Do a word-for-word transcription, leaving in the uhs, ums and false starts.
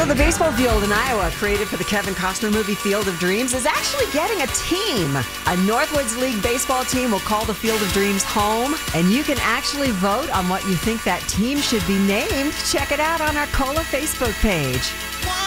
the baseball field in Iowa, created for the Kevin Costner movie Field of Dreams, is actually getting a team. A Northwoods League baseball team will call the Field of Dreams home, and you can actually vote on what you think that team should be named. Check it out on our COLA Facebook page.